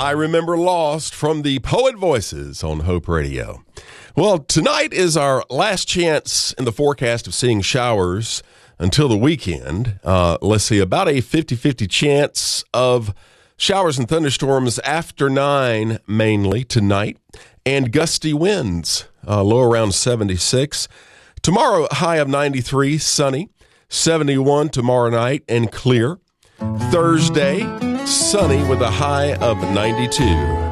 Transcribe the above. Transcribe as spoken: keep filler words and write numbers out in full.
I Remember Lost from the Poet Voices on Hope Radio. Well, tonight is our last chance in the forecast of seeing showers until the weekend. Uh, let's see, about a fifty-fifty chance of showers and thunderstorms after nine mainly tonight, and gusty winds, uh, low around seventy-six. Tomorrow, high of ninety-three, sunny, seventy-one tomorrow night, and clear. Thursday, sunny with a high of ninety-two.